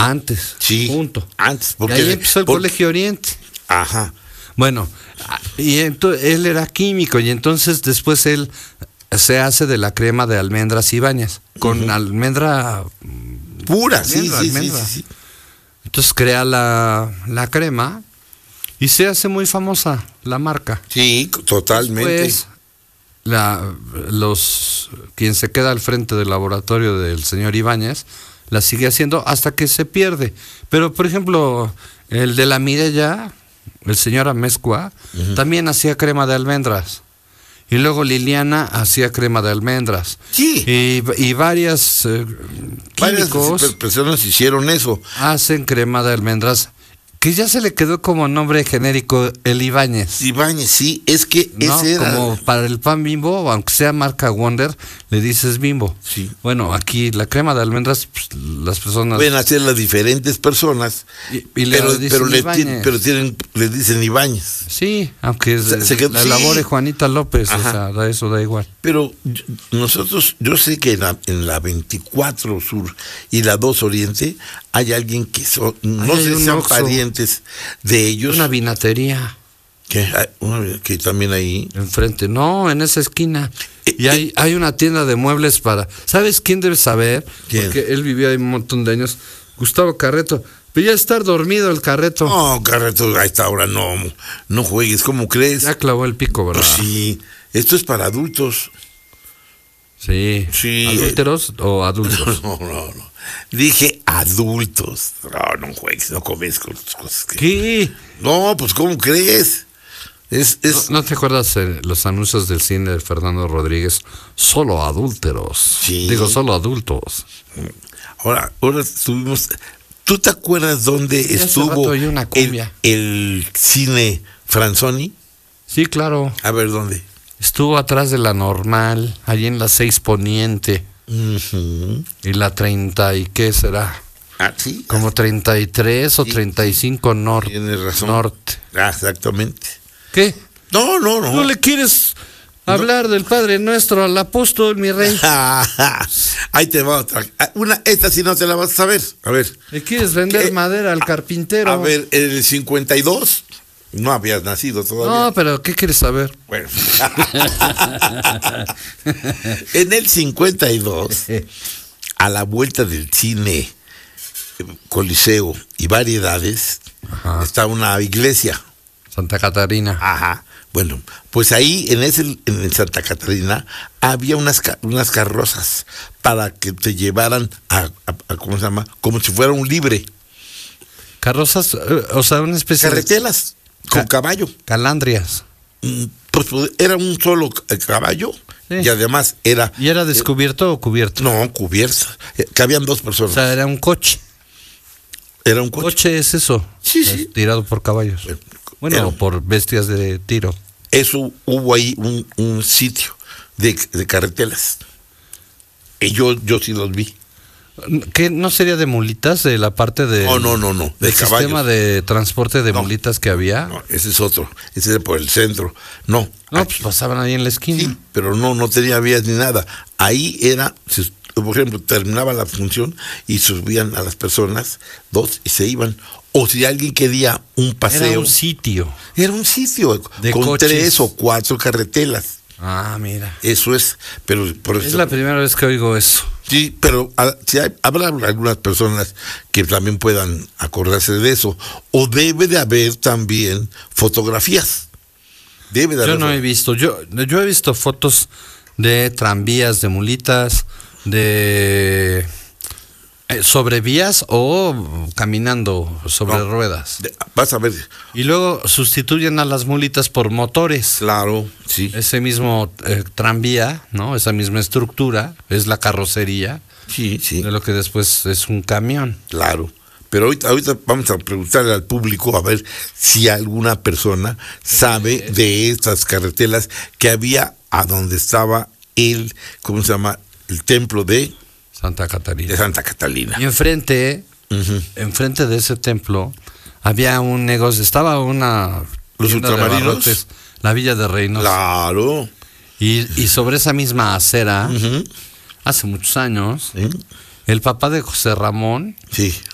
Antes, Sí, punto. antes. Y ahí empezó el Colegio Oriente. Ajá. Bueno, y él era químico y entonces después él se hace de la crema de almendras Ibáñez, con almendra pura, almendra. Sí. Entonces crea la crema y se hace muy famosa la marca. Sí, totalmente. Después, quien se queda al frente del laboratorio del señor Ibáñez la sigue haciendo hasta que se pierde. Pero, por ejemplo, el de la Mireya, el señor Amezcua, también hacía crema de almendras. Y luego Liliana hacía crema de almendras. Sí. Y varias químicos varias personas hicieron eso. hacen crema de almendras, que ya se le quedó como nombre genérico el Ibáñez. Ibáñez, sí, es que ¿No? ese era... Como para el pan Bimbo, aunque sea marca Wonder, le dices Bimbo. Sí. Bueno, aquí la crema de almendras, pues, las personas... Pueden hacerla diferentes personas, pero le dicen Ibáñez. Sí, aunque la elabore Juanita López, Ajá. o sea, eso da igual. Pero yo sé que en la 24 Sur y la 2 Oriente hay alguien que no sé si son parientes de ellos. Una vinatería. Que también ahí. Enfrente, no, en esa esquina. Y hay una tienda de muebles para... ¿Sabes quién debe saber? ¿Quién? Porque él vivió ahí un montón de años. Gustavo Carreto. Pero ya estar dormido el Carreto. No, Carreto, a esta hora no juegues, ¿cómo crees? Ya clavó el pico, ¿verdad? Pues sí, esto es para adultos. Sí. Sí. ¿Adúlteros o adultos? No. Dije adultos. No juegues, no comes con tus cosas. ¿Qué? No, pues ¿cómo crees? ¿No te acuerdas los anuncios del cine de Fernando Rodríguez? Solo adúlteros. Sí. Digo, solo adultos. Ahora estuvimos... ¿Tú te acuerdas dónde estuvo el cine Franzoni? Sí, claro. A ver, ¿dónde? Estuvo atrás de la Normal, allí en la 6 Poniente. Y la 30, ¿y qué será? Ah, sí. Como 33 o 35 norte. Tienes razón. Norte. Exactamente. ¿Qué? No. ¿No le quieres hablar del Padre Nuestro al apóstol, mi rey? Ahí te va otra. Esta sí no te la vas a saber. A ver. ¿Le quieres vender madera al carpintero? A ver, en el 52 no habías nacido todavía. No, pero ¿qué quieres saber? Bueno. En el 52, a la vuelta del cine Coliseo y Variedades, está una iglesia. Santa Catarina. Ajá. Bueno, pues ahí en Santa Catarina había unas carrozas para que te llevaran a ¿cómo se llama? Como si fuera un libre. Carrozas, o sea, una especie carretelas con caballo. Calandrias. Pues era un solo caballo. Sí. Y además era... ¿Y era descubierto o cubierto? No, cubierto. Cabían 2 personas. O sea, era un coche. Era un coche. ¿Coche es eso? Sí. Tirado por caballos. Bueno, por bestias de tiro. Eso, hubo ahí un sitio de carretelas. Y yo sí los vi. ¿Qué no sería de mulitas de la parte de no, del sistema de transporte de mulitas que había? No, ese es otro, ese era por el centro. No, pues pasaban ahí en la esquina. Sí, pero no tenía vías ni nada. Ahí era, por ejemplo, terminaba la función y subían a las personas 2 y se iban. O si alguien quería un paseo. Era un sitio. Era un sitio de con coches. 3 o 4 carretelas. Ah, mira. Eso es, pero por eso, es la primera vez que oigo eso. Sí, pero habrá algunas personas que también puedan acordarse de eso. O debe de haber también fotografías. Yo no he visto. Yo he visto fotos de tranvías, de mulitas, de sobre vías o caminando sobre ruedas. Vas a ver. Y luego sustituyen a las mulitas por motores. Claro, sí. Ese mismo tranvía, ¿no? Esa misma estructura es la carrocería. Sí. De lo que después es un camión. Claro. Pero ahorita vamos a preguntarle al público a ver si alguna persona sabe de estas carretelas que había a donde estaba ¿cómo se llama? El templo de Santa Catarina. De Santa Catalina. Y enfrente de ese templo había un negocio, estaba los ultramarinos, la Villa de Reynosa. Claro. Y sobre esa misma acera, hace muchos años, el papá de José Ramón